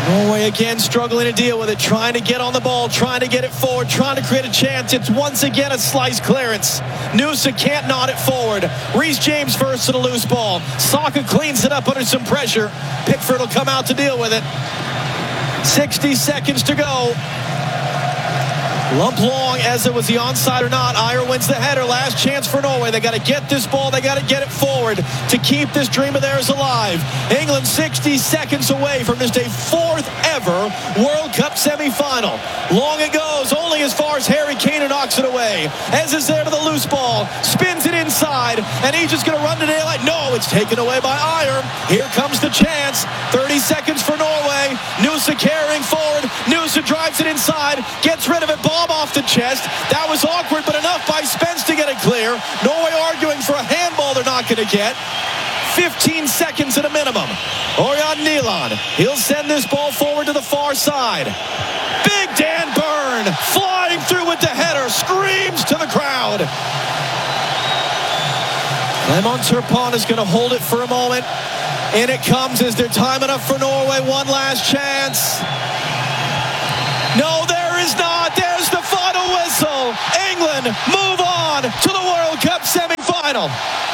Norway again struggling to deal with it, trying to get on the ball, trying to get it forward, trying to create a chance. It's once again a slice clearance. Noosa can't nod it forward. Reece James first to the loose ball. Saka cleans it up under some pressure. Pickford will come out to deal with it. 60 seconds to go. Lump long as it was the onside or not. Ajer wins the header. Last chance for Norway. They got to get this ball. They got to get it forward to keep this dream of theirs alive. England 60 seconds away from just a fourth ever World Cup semifinal. Long it goes, only as far as Harry Kane knocks it away. Ez is there to the loose ball, spins it inside, and he's just going to run to daylight. No, it's taken away by Ajer. Here comes the chance. 30 seconds for Norway. Noosa carrying forward. Noosa drives it inside, gets rid of it. Bomb off the chest. That was awkward, but enough by Spence to get it clear. Norway arguing for a handball they're not going to get. 15 seconds at a minimum. Ørjan Nyland. He'll send this ball forward to the far side. Big Dan Burn flying through with the header. Screams to the crowd. Clement Turpin is going to hold it for a moment. In it comes. Is there time enough for Norway? One last chance. No, there is not. There's the final whistle. England move on to the World Cup semifinal.